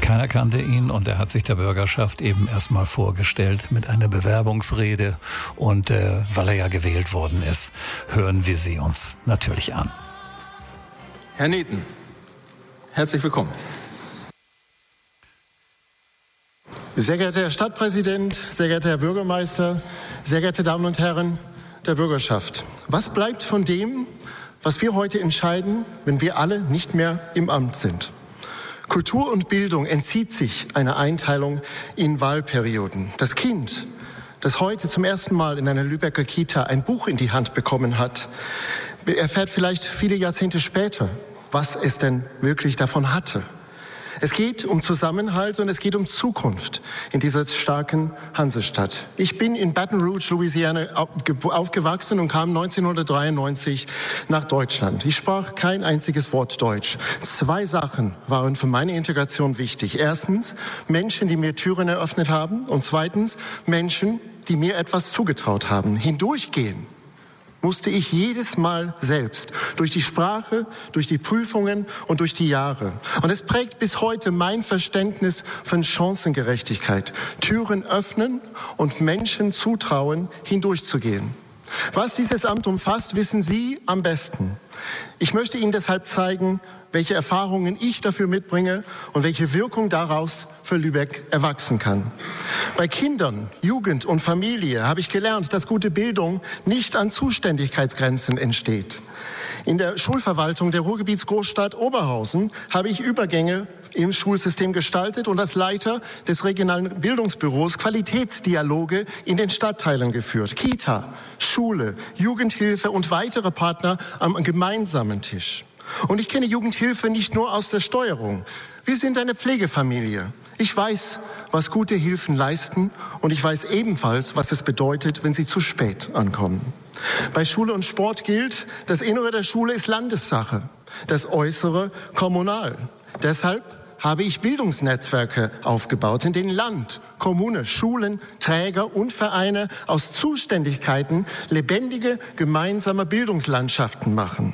Keiner kannte ihn und er hat sich der Bürgerschaft eben erstmal vorgestellt mit einer Bewerbungsrede. Und weil er ja gewählt worden ist, hören wir sie uns natürlich an. Herr Neten, herzlich willkommen. Sehr geehrter Herr Stadtpräsident, sehr geehrter Herr Bürgermeister, sehr geehrte Damen und Herren der Bürgerschaft. Was bleibt von dem, was wir heute entscheiden, wenn wir alle nicht mehr im Amt sind? Kultur und Bildung entzieht sich einer Einteilung in Wahlperioden. Das Kind, das heute zum ersten Mal in einer Lübecker Kita ein Buch in die Hand bekommen hat, erfährt vielleicht viele Jahrzehnte später, was es denn wirklich davon hatte. Es geht um Zusammenhalt und es geht um Zukunft in dieser starken Hansestadt. Ich bin in Baton Rouge, Louisiana, aufgewachsen und kam 1993 nach Deutschland. Ich sprach kein einziges Wort Deutsch. 2 Sachen waren für meine Integration wichtig. Erstens, Menschen, die mir Türen eröffnet haben. Und zweitens, Menschen, die mir etwas zugetraut haben. Hindurchgehen musste ich jedes Mal selbst, durch die Sprache, durch die Prüfungen und durch die Jahre. Und es prägt bis heute mein Verständnis von Chancengerechtigkeit. Türen öffnen und Menschen zutrauen, hindurchzugehen. Was dieses Amt umfasst, wissen Sie am besten. Ich möchte Ihnen deshalb zeigen, welche Erfahrungen ich dafür mitbringe und welche Wirkung daraus für Lübeck erwachsen kann. Bei Kindern, Jugend und Familie habe ich gelernt, dass gute Bildung nicht an Zuständigkeitsgrenzen entsteht. In der Schulverwaltung der Ruhrgebietsgroßstadt Oberhausen habe ich Übergänge im Schulsystem gestaltet und als Leiter des regionalen Bildungsbüros Qualitätsdialoge in den Stadtteilen geführt. Kita, Schule, Jugendhilfe und weitere Partner am gemeinsamen Tisch. Und ich kenne Jugendhilfe nicht nur aus der Steuerung. Wir sind eine Pflegefamilie. Ich weiß, was gute Hilfen leisten und ich weiß ebenfalls, was es bedeutet, wenn sie zu spät ankommen. Bei Schule und Sport gilt, das Innere der Schule ist Landessache, das Äußere kommunal. Deshalb habe ich Bildungsnetzwerke aufgebaut, in denen Land, Kommune, Schulen, Träger und Vereine aus Zuständigkeiten lebendige gemeinsame Bildungslandschaften machen.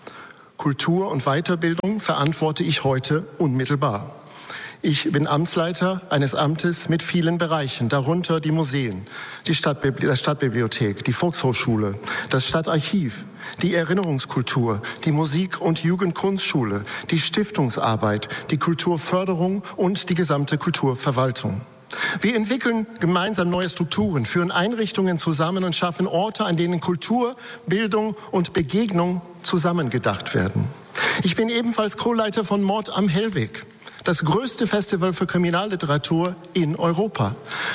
Kultur und Weiterbildung verantworte ich heute unmittelbar. Ich bin Amtsleiter eines Amtes mit vielen Bereichen, darunter die Museen, die Stadtbibliothek, die Volkshochschule, das Stadtarchiv, die Erinnerungskultur, die Musik- und Jugendkunstschule, die Stiftungsarbeit, die Kulturförderung und die gesamte Kulturverwaltung. Wir entwickeln gemeinsam neue Strukturen, führen Einrichtungen zusammen und schaffen Orte, an denen Kultur, Bildung und Begegnung zusammengedacht werden. Ich bin ebenfalls Co-Leiter von Mord am Hellweg, das größte Festival für Kriminalliteratur in Europa.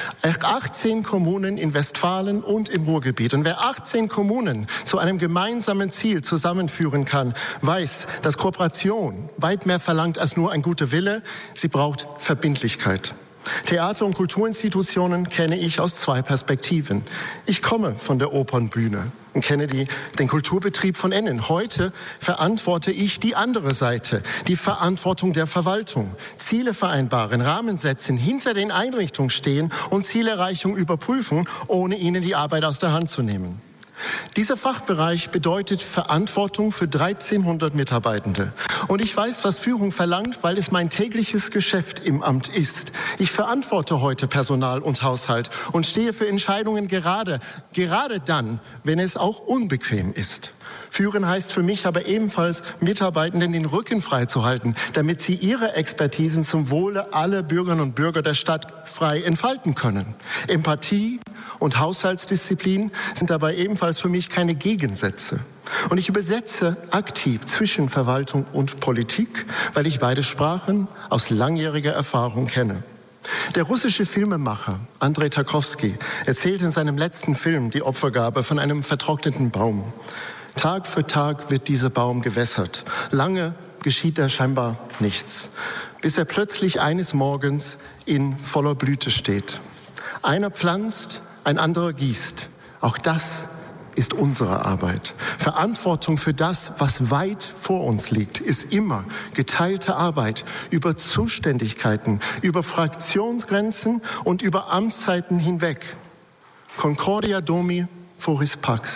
18 Kommunen in Westfalen und im Ruhrgebiet. Und wer 18 Kommunen zu einem gemeinsamen Ziel zusammenführen kann, weiß, dass Kooperation weit mehr verlangt als nur ein guter Wille. Sie braucht Verbindlichkeit. Theater- und Kulturinstitutionen kenne ich aus 2 Perspektiven. Ich komme von der Opernbühne und kenne den Kulturbetrieb von innen. Heute verantworte ich die andere Seite, die Verantwortung der Verwaltung. Ziele vereinbaren, Rahmen setzen, hinter den Einrichtungen stehen und Zielerreichung überprüfen, ohne ihnen die Arbeit aus der Hand zu nehmen. Dieser Fachbereich bedeutet Verantwortung für 1300 Mitarbeitende. Und ich weiß, was Führung verlangt, weil es mein tägliches Geschäft im Amt ist. Ich verantworte heute Personal und Haushalt und stehe für Entscheidungen gerade dann, wenn es auch unbequem ist. Führen heißt für mich aber ebenfalls, Mitarbeitenden den Rücken frei zu halten, damit sie ihre Expertisen zum Wohle aller Bürgerinnen und Bürger der Stadt frei entfalten können. Empathie und Haushaltsdisziplin sind dabei ebenfalls für mich keine Gegensätze. Und ich übersetze aktiv zwischen Verwaltung und Politik, weil ich beide Sprachen aus langjähriger Erfahrung kenne. Der russische Filmemacher Andrei Tarkovsky erzählt in seinem letzten Film Die Opfergabe von einem vertrockneten Baum. Tag für Tag wird dieser Baum gewässert. Lange geschieht da scheinbar nichts, bis er plötzlich eines Morgens in voller Blüte steht. Einer pflanzt, ein anderer gießt. Auch das ist unsere Arbeit. Verantwortung für das, was weit vor uns liegt, ist immer geteilte Arbeit über Zuständigkeiten, über Fraktionsgrenzen und über Amtszeiten hinweg. Concordia Domi Foris Pax.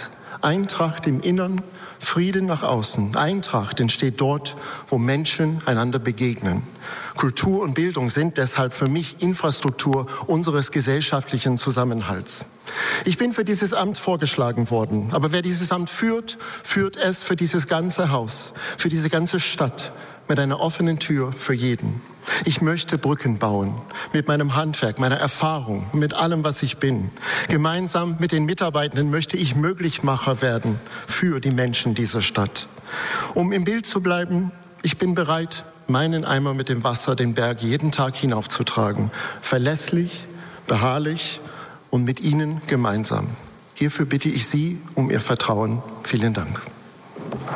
Eintracht im Innern, Frieden nach außen. Eintracht entsteht dort, wo Menschen einander begegnen. Kultur und Bildung sind deshalb für mich Infrastruktur unseres gesellschaftlichen Zusammenhalts. Ich bin für dieses Amt vorgeschlagen worden, aber wer dieses Amt führt, führt es für dieses ganze Haus, für diese ganze Stadt, mit einer offenen Tür für jeden. Ich möchte Brücken bauen, mit meinem Handwerk, meiner Erfahrung, mit allem, was ich bin. Gemeinsam mit den Mitarbeitenden möchte ich Möglichmacher werden für die Menschen dieser Stadt. Um im Bild zu bleiben, ich bin bereit, meinen Eimer mit dem Wasser den Berg jeden Tag hinaufzutragen. Verlässlich, beharrlich und mit Ihnen gemeinsam. Hierfür bitte ich Sie um Ihr Vertrauen. Vielen Dank.